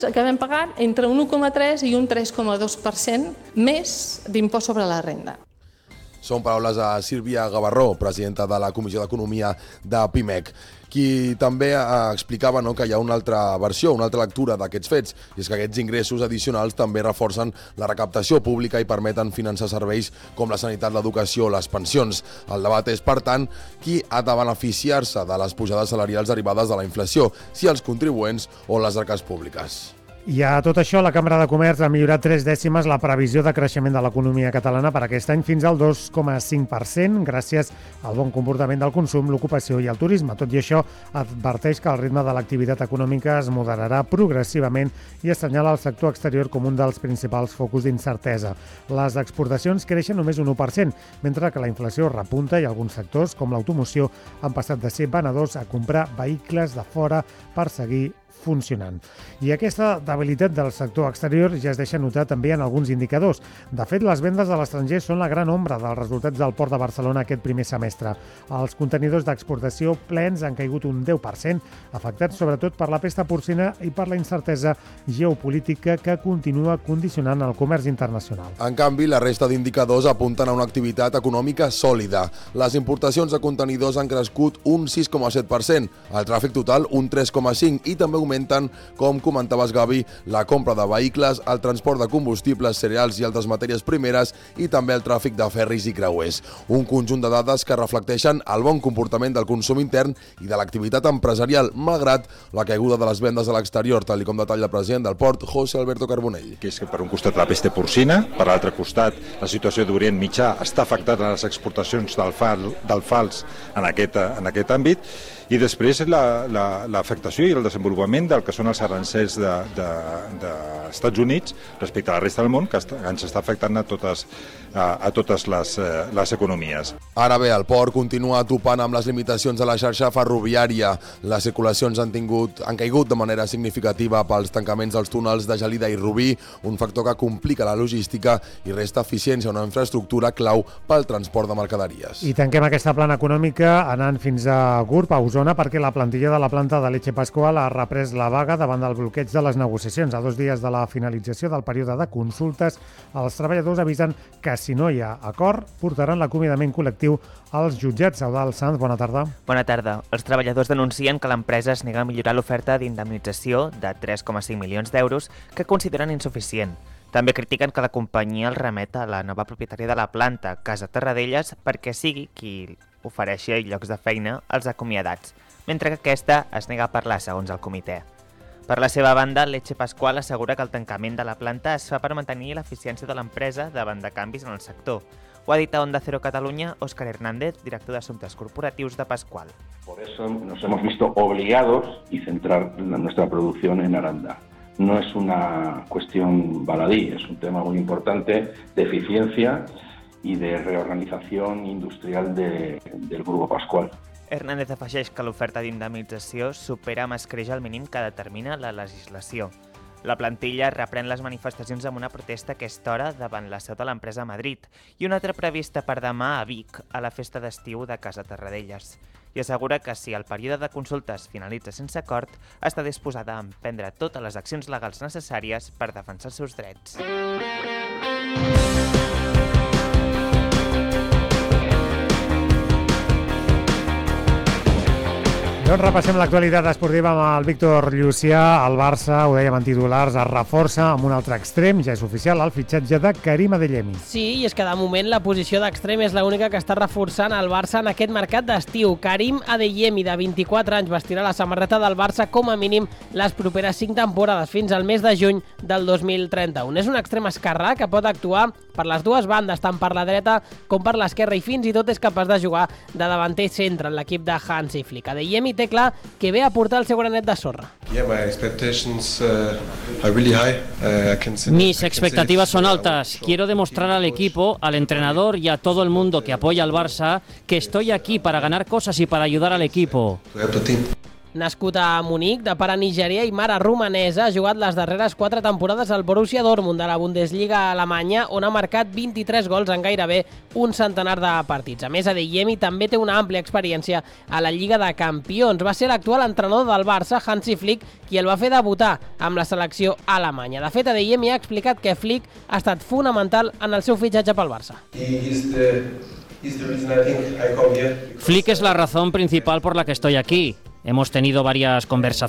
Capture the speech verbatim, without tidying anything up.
Acabem pagant entre un u coma tres i un tres coma dos per cent més d'impost sobre la renda. Són paraules a Sílvia Gavarró, presidenta de la Comissió d'Economia de Pimec, qui també explicava no, que hi ha una altra versió, una altra lectura d'aquests fets, i és que aquests ingressos addicionals també reforcen la recaptació pública i permeten finançar serveis com la sanitat, l'educació o les pensions. El debat és, per tant, qui ha de beneficiar-se de les pujades salarials derivades de la inflació, si els contribuents o les arques públiques. I a tot això, la Cambra de Comerç ha millorat tres dècimes la previsió de creixement de l'economia catalana per aquest any fins al dos coma cinc per cent, gràcies al bon comportament del consum, l'ocupació i el turisme. Tot i això, adverteix que el ritme de l'activitat econòmica es moderarà progressivament i assenyala el sector exterior com un dels principals focus d'incertesa. Les exportacions creixen només un u per cent, mentre que la inflació repunta i alguns sectors, com l'automoció, han passat de ser venedors a comprar vehicles de fora per seguir funcionant. I aquesta debilitat del sector exterior ja es deixa notar també en alguns indicadors. De fet, les vendes a l'estranger són la gran ombra dels resultats del Port de Barcelona aquest primer semestre. Els contenidors d'exportació plens han caigut un deu per cent, afectats sobretot per la pesta porcina i per la incertesa geopolítica que continua condicionant el comerç internacional. En canvi, la resta d'indicadors apunten a una activitat econòmica sòlida. Les importacions de contenidors han crescut un sis coma set per cent, el tràfic total un tres coma cinc per cent i també augmenten, com comentaves Gavi, la compra de vehicles, el transport de combustibles, cereals i altres matèries primeres i també el tràfic de ferris i creuers. Un conjunt de dades que reflecteixen el bon comportament del consum intern i de l'activitat empresarial, malgrat la caiguda de les vendes a l'exterior, tal com detalla el president del port, José Alberto Carbonell. Que és que per un costat la pesta porcina, per l'altre costat la situació d'Orient Mitjà està afectant a les exportacions del, fal, del fals en aquest, en aquest àmbit, i després l'afectació i el desenvolupament del que són els arancels dels de, de Estats Units respecte a la resta del món, que ens està afectant a totes, a, a totes les, les economies. Ara bé, el port continua topant amb les limitacions de la xarxa ferroviària. Les circulacions han, tingut, han caigut de manera significativa pels tancaments dels túnels de Gelida i Rubí, un factor que complica la logística i resta eficiència a una infraestructura clau pel transport de mercaderies. I tanquem aquesta plana econòmica anant fins a Gurb, a Osona, perquè la plantilla de la planta de Leche Pascual ha reprès la vaga davant del bloqueig de les negociacions. A dos dies de la finalització del període de consultes, els treballadors avisen que si no hi ha acord, portaran l'acomiadament col·lectiu als jutjats. Eudald Sanz, bona tarda. Bona tarda. Els treballadors denuncien que l'empresa es nega a millorar l'oferta d'indemnització de tres coma cinc milions d'euros que consideren insuficient. També critiquen que la companyia el remet a la nova propietària de la planta, Casa Terradellas, perquè sigui qui ofereixi llocs de feina als acomiadats, mentre que aquesta es nega a parlar, segons el comitè. Per la seva banda, Leche Pascual assegura que el tancament de la planta es fa per mantenir l'eficiència de l'empresa davant de canvis en el sector. Ho ha dit a Onda Cero Catalunya Óscar Hernández, director d'Assumptes Corporatius de Pascual. Por eso nos hemos visto obligados y centrar nuestra producción en Aranda. No es una cuestión baladí, es un tema muy importante de eficiencia y de reorganización industrial de, del Grupo Pascual. Hernández afegeix que l'oferta d'indemnització supera amb escreix el mínim que determina la legislació. La plantilla reprèn les manifestacions amb una protesta a aquesta hora davant la seu de l'empresa a Madrid i una altra prevista per demà a Vic, a la festa d'estiu de Casa Terradellas. I assegura que si el període de consultes finalitza sense acord, està disposada a emprendre totes les accions legals necessàries per defensar els seus drets. Doncs repassem l'actualitat esportiva amb el Víctor Llucià. El Barça, ho dèiem en titulars, es reforça amb un altre extrem, ja és oficial, el fitxatge de Karim Adeyemi. Sí, i és que de moment la posició d'extrem és l'única que està reforçant el Barça en aquest mercat d'estiu. Karim Adeyemi, de vint-i-quatre anys, vestirà la samarreta del Barça com a mínim les properes cinc temporades, fins al mes de juny del dos mil trenta-u. És un extrem esquerrà que pot actuar per les dues bandes, tant per la dreta com per l'esquerra, i fins i tot és capaç de jugar de davanter centre en l'equip de Hansi Flick. Adeyemi té clar que ve a portar el seu granet de sorra. Yeah, my expectations uh, are really high. Uh, I can say, Mis expectativas son altas. Quiero demostrar al equipo, al entrenador y a todo el mundo que apoya al Barça que estoy aquí para ganar cosas y para ayudar al equipo. Nascut a Munic, de pare nigerià i mare romanesa, ha jugat les darreres quatre temporades al Borussia Dortmund de la Bundesliga alemanya, on ha marcat vint-i-tres gols en gairebé un centenar de partits. A més, Adeyemi també té una àmplia experiència a la Lliga de Campions. Va ser l'actual entrenador del Barça, Hansi Flick, qui el va fer debutar amb la selecció alemanya. De fet, Adeyemi ha explicat que Flick ha estat fonamental en el seu fitxatge pel Barça. Flick es la razón principal por la que estoy aquí. Hemos tenido varias conversaciones